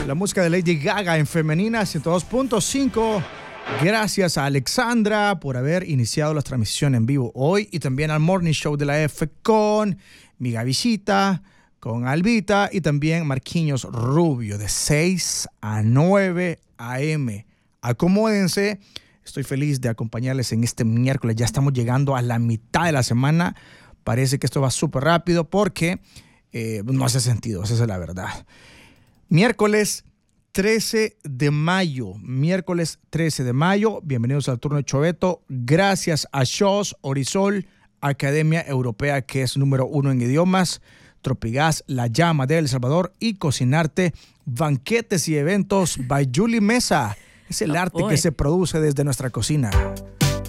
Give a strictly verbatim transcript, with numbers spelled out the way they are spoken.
La música de Lady Gaga en Femenina ciento dos punto cinco. Gracias a Alexandra por haber iniciado la transmisión en vivo hoy y también al Morning Show de la F con mi Gavisita, con Albita y también Marquinhos Rubio de seis a nueve a eme. Acomódense. Estoy feliz de acompañarles en este miércoles. Ya estamos llegando a la mitad de la semana. Parece que esto va súper rápido porque eh, no hace sentido. Esa es la verdad. Miércoles trece de mayo. Miércoles trece de mayo. Bienvenidos al turno de Choveto. Gracias a Shows Orisol, Academia Europea, que es número uno en idiomas. Tropigas, La Llama de El Salvador y Cocinarte, banquetes y eventos by Julie Mesa. Es el Oh, arte boy. que se produce desde nuestra cocina.